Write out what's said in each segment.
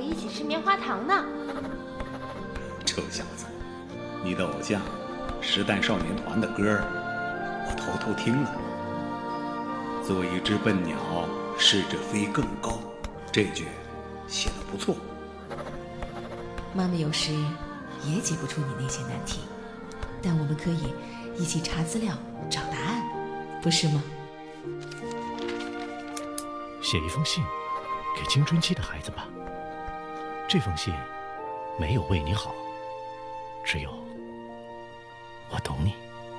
一起吃棉花糖呢。 臭小子，你的偶像时代少年团的歌我偷偷听了。做一只笨鸟，试着飞更高，这句写得不错。 妈妈有时也解不出你那些难题，但我们可以一起查资料找答案，不是吗？ 写一封信给青春期的孩子吧，这封信没有为你好，只有我懂你。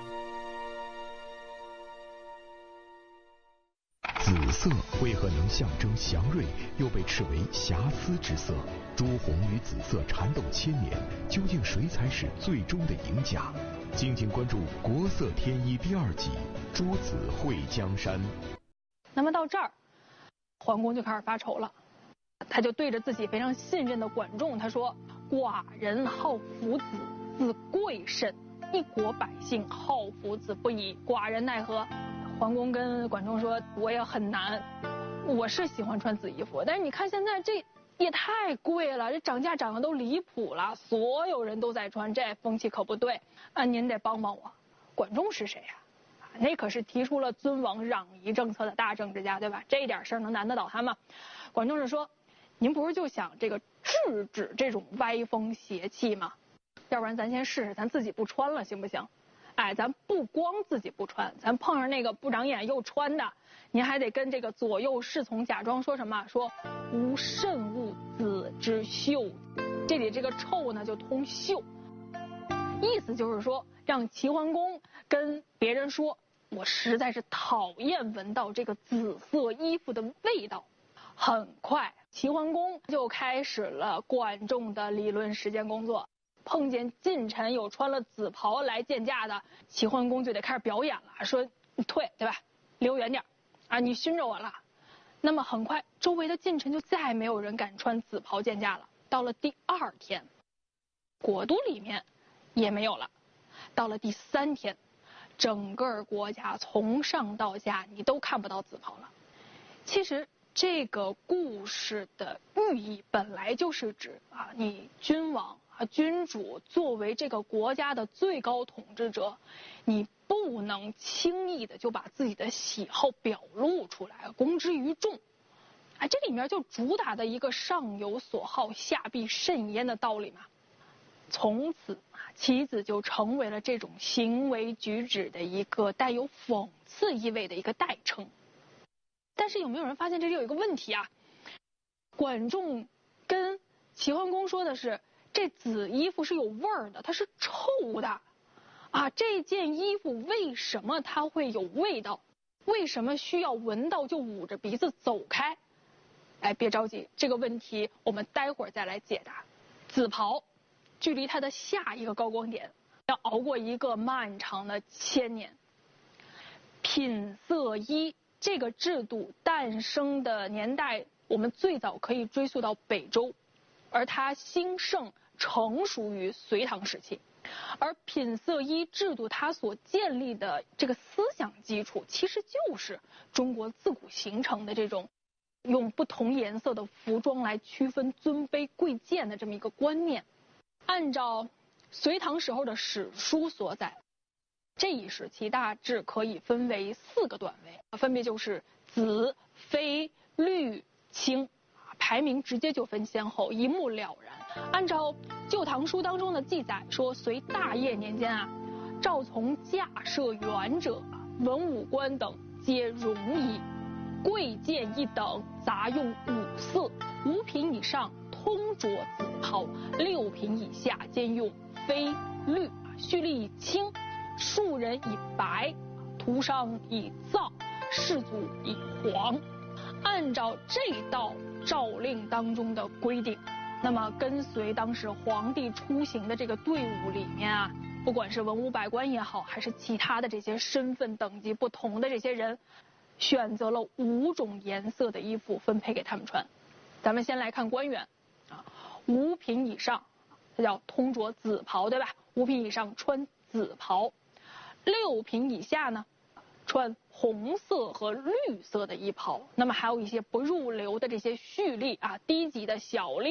紫色为何能象征祥瑞，又被斥为瑕疵之色？朱红与紫色缠斗千年，究竟谁才是最终的赢家？敬请关注《国色天一》第2集《朱紫会江山》。 那么到这儿，桓公就开始发愁了，他就对着自己非常信任的管仲他说：“寡人好夫子，子贵甚，一国百姓好夫子不已，寡人奈何？”桓公跟管仲说：“我也很难，我是喜欢穿紫衣服，但是你看现在这也太贵了，这涨价涨得都离谱了，所有人都在穿，这风气可不对啊！您得帮帮我。”管仲是谁呀？那可是提出了尊王攘夷政策的大政治家，对吧？这点事儿能难得倒他吗？管仲是说：“您不是就想这个制止这种歪风邪气吗？要不然咱先试试，咱自己不穿了，行不行？哎，咱不光自己不穿，咱碰上那个不长眼又穿的，您还得跟这个左右侍从假装说什么？说无甚恶子之秀，这里这个臭呢就通秀，意思就是说让齐桓公跟别人说，我实在是讨厌闻到这个紫色衣服的味道。”很快，齐桓公就开始了管仲的理论实践工作。碰见近臣有穿了紫袍来见驾的，齐桓公就得开始表演了，说你退，对吧？离我远点啊！你熏着我了。那么很快，周围的近臣就再没有人敢穿紫袍见驾了。到了第2天，国都里面也没有了。到了第3天，整个国家从上到下你都看不到紫袍了。其实这个故事的寓意本来就是指你君王君主作为这个国家的最高统治者，你不能轻易的就把自己的喜好表露出来，公之于众。这里面就主打的一个上有所好，下必甚焉的道理嘛。从此，棋子就成为了这种行为举止的一个带有讽刺意味的一个代称。但是有没有人发现这里有一个问题啊？管仲跟齐桓公说的是，这紫衣服是有味儿的，它是臭的这件衣服为什么它会有味道？为什么需要闻到就捂着鼻子走开？别着急，这个问题我们待会儿再来解答。紫袍距离它的下一个高光点要熬过一个漫长的1000年。品色衣这个制度诞生的年代，我们最早可以追溯到北周，而它兴盛成熟于隋唐时期。而品色衣制度它所建立的这个思想基础，其实就是中国自古形成的这种用不同颜色的服装来区分尊卑贵贱的这么一个观念。按照隋唐时候的史书所载，这一时期大致可以分为4个段位，分别就是紫、绯、绿、青，排名直接就分先后，一目了然。按照《旧唐书》当中的记载说，隋大业年间赵从驾设员者，文武官等皆戎衣，贵贱一等，杂用5色，5品以上通着紫袍，6品以下兼用绯、绿，蓄力以青，庶人以白，徒商以皂，士族以黄。按照这道诏令当中的规定，那么跟随当时皇帝出行的这个队伍里面不管是文武百官也好，还是其他的这些身份等级不同的这些人，选择了5种颜色的衣服分配给他们穿。咱们先来看官员5品以上，它叫通着紫袍，对吧？5品以上穿紫袍，6品以下呢穿红色和绿色的衣袍。那么还有一些不入流的这些蓄力低级的小吏